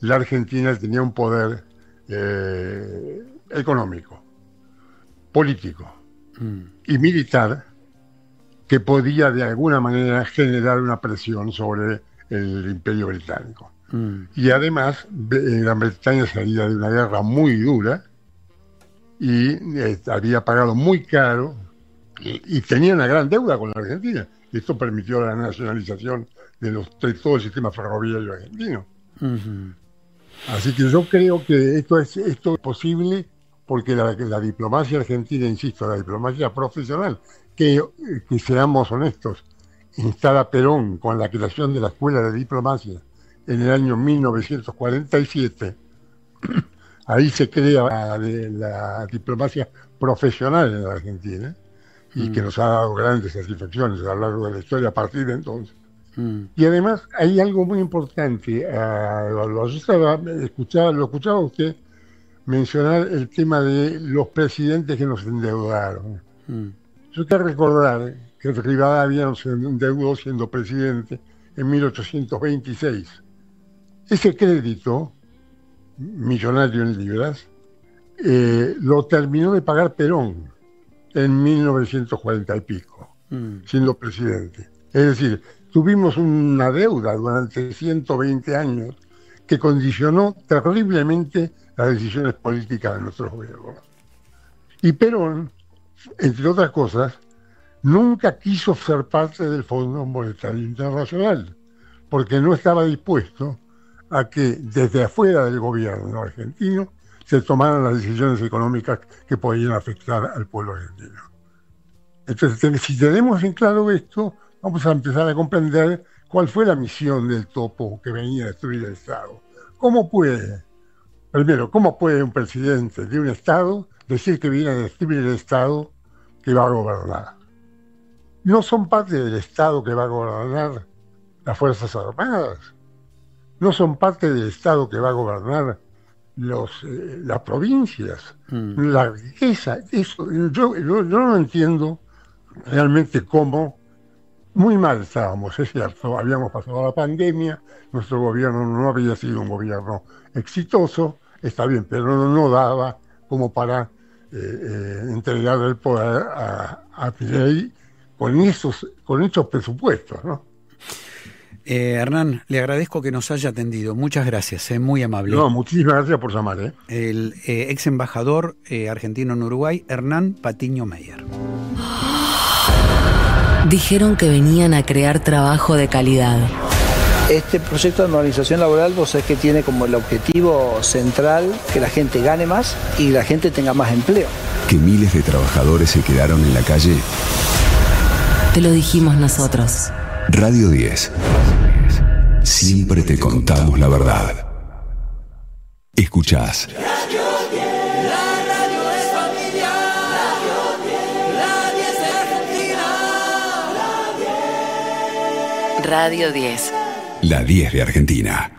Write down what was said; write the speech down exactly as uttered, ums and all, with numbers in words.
la Argentina tenía un poder eh, económico, político mm. y militar que podía de alguna manera generar una presión sobre el Imperio Británico. Mm. Y además, Gran Bretaña salía de una guerra muy dura y eh, había pagado muy caro y, y tenía una gran deuda con la Argentina. Esto permitió la nacionalización de, los, de todo el sistema ferroviario argentino. Uh-huh. Así que yo creo que esto es, esto es posible porque la, la diplomacia argentina, insisto, la diplomacia profesional, que, que seamos honestos, instala Perón con la creación de la Escuela de Diplomacia en el año mil novecientos cuarenta y siete, ahí se crea la, la diplomacia profesional en la Argentina y mm. que nos ha dado grandes satisfacciones a lo largo de la historia a partir de entonces. Mm. Y además hay algo muy importante, uh, lo, lo, estaba, escuchaba, lo escuchaba usted mencionar el tema de los presidentes que nos endeudaron. Mm. Yo quiero recordar que Rivadavia nos endeudó siendo presidente en mil ochocientos veintiséis. Ese crédito millonario en libras eh, lo terminó de pagar Perón en mil novecientos cuarenta y pico, mm. siendo presidente. Es decir, tuvimos una deuda durante ciento veinte años que condicionó terriblemente las decisiones políticas de nuestros gobiernos. Y Perón, entre otras cosas, nunca quiso ser parte del Fondo Monetario Internacional, porque no estaba dispuesto a que desde afuera del gobierno argentino se tomaran las decisiones económicas que podían afectar al pueblo argentino. Entonces, si tenemos en claro esto, vamos a empezar a comprender cuál fue la misión del topo que venía a destruir el Estado. ¿Cómo puede, primero, cómo puede un presidente de un Estado decir que viene a destruir el Estado que va a gobernar? No son parte del Estado que va a gobernar las Fuerzas Armadas, no son parte del Estado que va a gobernar los, eh, las provincias, mm. la riqueza. Eso, yo, yo, yo no entiendo realmente cómo. Muy mal estábamos, es cierto, habíamos pasado la pandemia, nuestro gobierno no había sido un gobierno exitoso, está bien, pero no, no daba como para eh, eh, entregar el poder a, a Milei con esos, con estos presupuestos, ¿no? Eh, Hernán, le agradezco que nos haya atendido. Muchas gracias, es eh, muy amable. No, muchísimas gracias por llamar. ¿eh? El eh, ex embajador eh, argentino en Uruguay, Hernán Patiño Meyer. Dijeron que venían a crear trabajo de calidad. Este proyecto de normalización laboral, vos sabés que tiene como el objetivo central que la gente gane más y la gente tenga más empleo. Que miles de trabajadores se quedaron en la calle. Te lo dijimos nosotros. Radio diez. Siempre te contamos la verdad. Escuchás. Radio diez. La radio es familia. Radio diez. La diez de Argentina. Radio diez. La diez de Argentina.